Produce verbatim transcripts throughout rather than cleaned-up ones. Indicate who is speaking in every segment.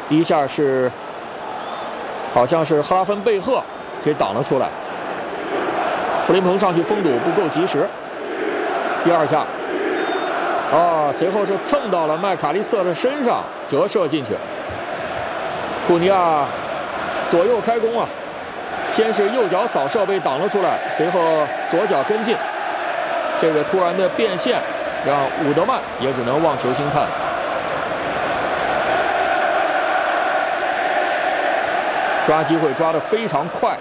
Speaker 1: 第一下是好像是赫拉芬贝赫给挡了出来，弗林彭上去封堵不够及时。第二下，啊，随后是蹭到了麦卡利瑟的身上，折射进去。库尼亚左右开弓啊，先是右脚扫射被挡了出来，随后左脚跟进，这个突然的变线让伍德曼也只能望球兴叹。抓机会抓得非常快。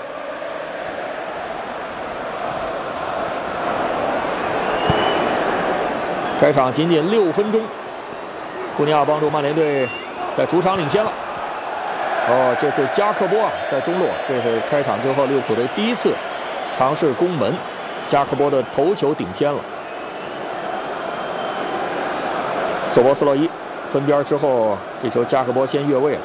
Speaker 1: 开场仅仅六分钟，库尼亚帮助曼联队在主场领先了。哦，这次加克波啊在中路，这是开场之后利物浦队第一次尝试攻门，加克波的头球顶偏了。索博斯洛伊分边之后，这球加克波先越位了。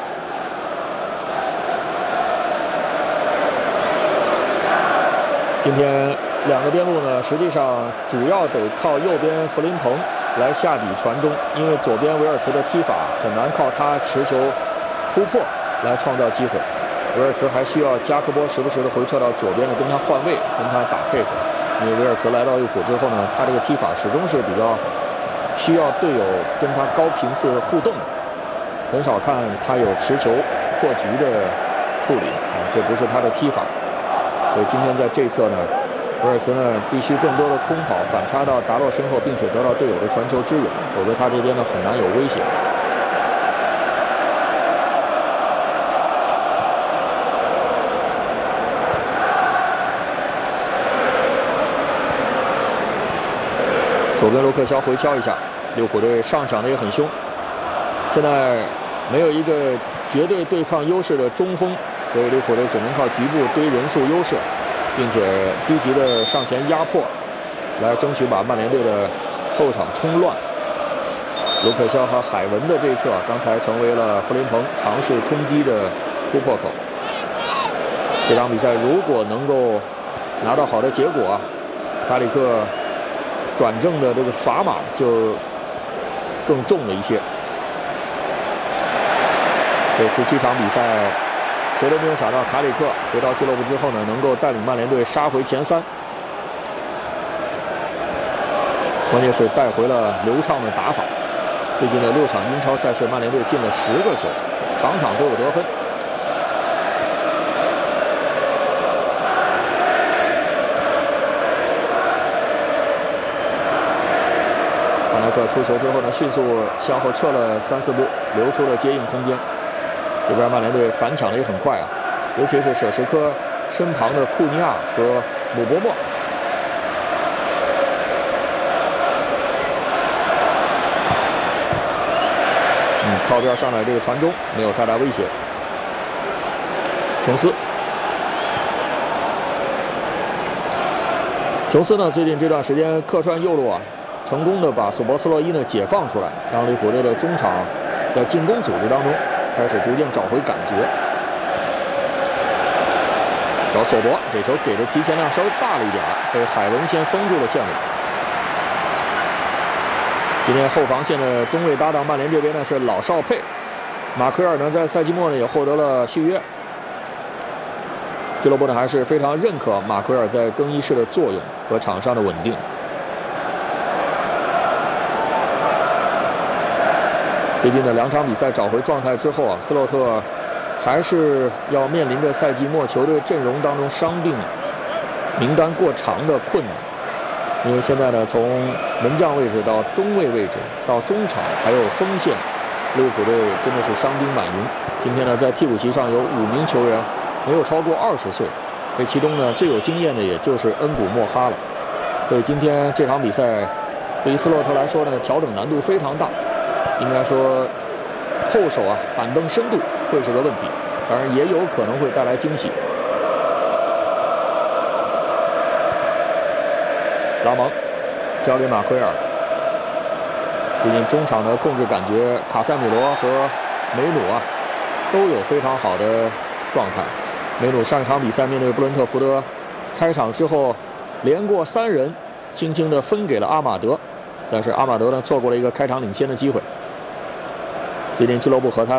Speaker 1: 今天两个边路呢，实际上主要得靠右边弗林彭来下底传中，因为左边维尔茨的踢法很难靠他持球突破来创造机会。维尔茨还需要加克波时不时的回撤到左边的跟他换位，跟他打配合。因为维尔茨来到利物浦之后呢，他这个踢法始终是比较需要队友跟他高频次互动，很少看他有持球破局的处理啊，这不是他的踢法。所以今天在这侧呢，维尔茨呢必须更多的空跑反插到达洛身后，并且得到队友的传球支援，否则他这边呢很难有威胁。左边卢克肖回敲一下，利物浦队上抢的也很凶。现在没有一个绝对对抗优势的中锋，所以利物浦队只能靠局部堆人数优势，并且积极的上前压迫，来争取把曼联队的后场冲乱。卢克肖和海文的这一侧，刚才成为了弗林彭尝试冲击的突破口。这场比赛如果能够拿到好的结果，卡里克转正的这个砝码就更重了一些。这十七场比赛，谁都没有想到卡里克回到俱乐部之后呢，能够带领曼联队杀回前三。关键是带回了流畅的打法。最近的六场英超赛事，曼联队进了十个球，场场都有得分。范戴克出球之后呢，迅速向后撤了三四步，留出了接应空间。这边曼联队反抢的也很快啊，尤其是舍什科身旁的库尼亚和姆伯莫。嗯，靠边上来这个传中没有太大威胁。琼斯，琼斯呢，最近这段时间客串右路啊，成功的把索博斯洛伊呢解放出来，让利物浦队的中场在进攻组织当中开始逐渐找回感觉。找索博，这球给的提前量稍微大了一点，被海文先封住了线路。今天后防线的中卫搭档曼联这边呢是老少配，马奎尔呢在赛季末呢也获得了续约。俱乐部呢还是非常认可马奎尔在更衣室的作用和场上的稳定。最近的两场比赛找回状态之后啊，斯洛特还是要面临着赛季末球队阵容当中伤病名单过长的困难。因为现在呢，从门将位置到中卫位置到中场还有锋线，利物浦队真的是伤兵满营。今天呢，在替补席上有五名球员没有超过二十岁，这其中呢最有经验的也就是恩古莫哈了。所以今天这场比赛对于斯洛特来说呢，调整难度非常大。应该说，后手啊板凳深度会是个问题，当然也有可能会带来惊喜。拉蒙交给马奎尔，最近中场的控制感觉，卡塞米罗和梅努啊都有非常好的状态。梅努上一场比赛面对布伦特福德，开场之后连过三人，轻轻地分给了阿马德，但是阿马德呢错过了一个开场领先的机会。最近俱乐部和他